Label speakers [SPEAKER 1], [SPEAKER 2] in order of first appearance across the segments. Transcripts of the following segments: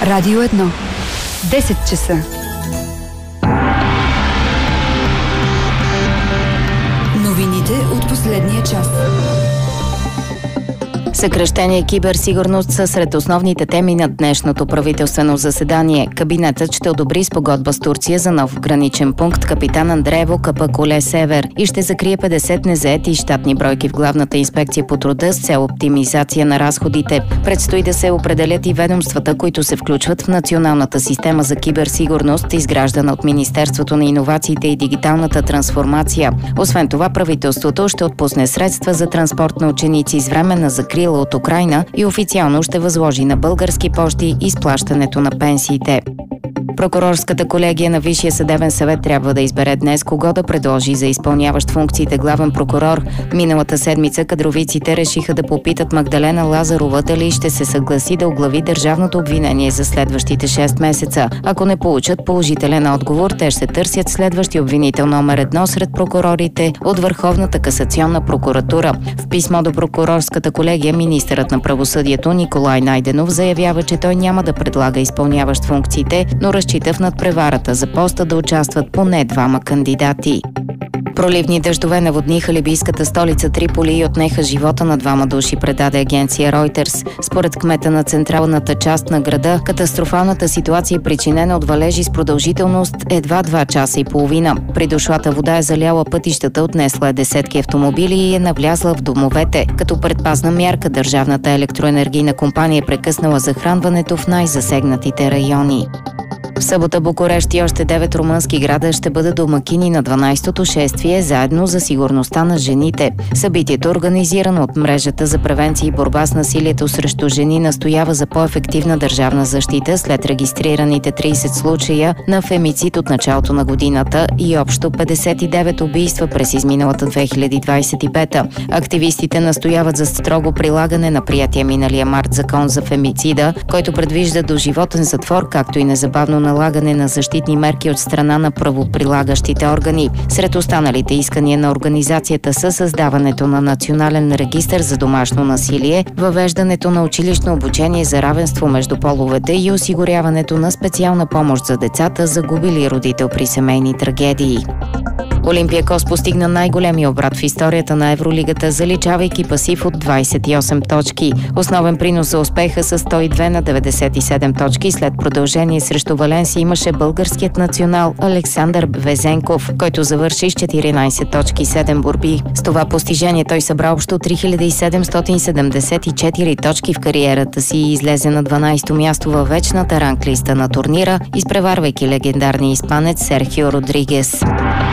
[SPEAKER 1] Радио 1. 10 часа. Новините от последния час.
[SPEAKER 2] Съкращение киберсигурност са сред основните теми на днешното правителствено заседание. Кабинетът ще одобри спогодба с Турция за нов граничен пункт Капитан Андреево Капа-Коле Север и ще закрие 50 незаети щатни бройки в Главната инспекция по труда с цел оптимизация на разходите. Предстои да се определят и ведомствата, които се включват в националната система за киберсигурност, изграждана от Министерството на иновациите и дигиталната трансформация. Освен това, правителството ще отпусне средства за транспорт на ученици с временна закрила от Украйна и официално ще възложи на Български пощи изплащането на пенсиите. Прокурорската колегия на Висшия съдебен съвет трябва да избере днес кого да предложи за изпълняващ функциите главен прокурор. Миналата седмица кадровиците решиха да попитат Магдалена Лазарова дали ще се съгласи да оглави държавното обвинение за следващите 6 месеца. Ако не получат положителен отговор, те ще търсят следващи обвинител номер 1 сред прокурорите от Върховната касационна прокуратура. В писмо до прокурорската колегия министърът на правосъдието Николай Найденов заявява, че той няма да предлага изпълняващ функциите, но разчита в надпреварата за поста да участват поне 2 кандидати. Проливни дъждове наводниха либийската столица Триполи и отнеха живота на 2 души, предаде агенция Reuters. Според кмета на централната част на града, катастрофалната ситуация е причинена от валежи с продължителност едва 2 часа и половина. Придошлата вода е заляла пътищата, отнесла е десетки автомобили и е навлязла в домовете. Като предпазна мярка, Държавната електроенергийна компания е прекъснала захранването в най-засегнатите райони. В събота Букурещ и още 9 румънски града ще бъдат домакини на 12-то шествие заедно за сигурността на жените. Събитието, организирано от мрежата за превенция и борба с насилието срещу жени, настоява за по-ефективна държавна защита след регистрираните 30 случая на фемицид от началото на годината и общо 59 убийства през изминалата 2025. Активистите настояват за строго прилагане на приятия миналия март закон за фемицида, който предвижда доживотен затвор, както и незабавно налагане на защитни мерки от страна на правоприлагащите органи. Сред останалите искания на организацията са създаването на национален регистър за домашно насилие, въвеждането на училищно обучение за равенство между половете и осигуряването на специална помощ за децата, загубили родител при семейни трагедии. Олимпиакос постигна най-големия обрат в историята на Евролигата, заличавайки пасив от 28 точки. Основен принос за успеха с 102 на 97 точки след продължение срещу Валенсия имаше българският национал Александър Везенков, който завърши с 14 точки 7 борби. С това постижение той събра общо 3774 точки в кариерата си и излезе на 12-то място във вечната ранглиста на турнира, изпреварвайки легендарния испанец Серхио Родригес.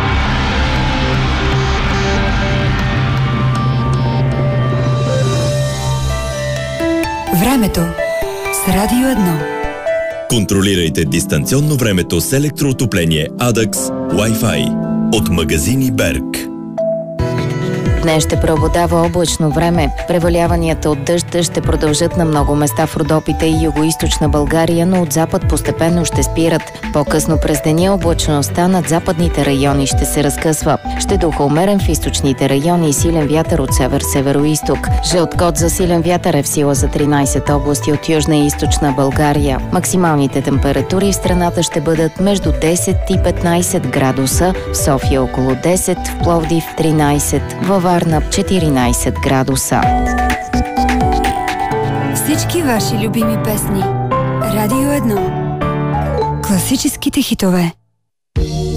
[SPEAKER 1] Времето с Радио 1.
[SPEAKER 3] Контролирайте дистанционно времето с електроотопление Adax Wi-Fi от магазини Берг.
[SPEAKER 2] Днес ще преобладава облачно време. Преваляванията от дъжд ще продължат на много места в Родопите и югоизточна България, но от запад постепенно ще спират. По-късно през деня облачността над западните райони ще се разкъсва. Ще духа умерен в източните райони и силен вятър от север-североизток. Жълт код за силен вятър е в сила за 13 области от южна и източна България. Максималните температури в страната ще бъдат между 10 и 15 градуса, в София около 10, в Пловдив 13, във Варна 14 градуса.
[SPEAKER 1] Всички ваши любими песни. Радио 1. Класическите хитове.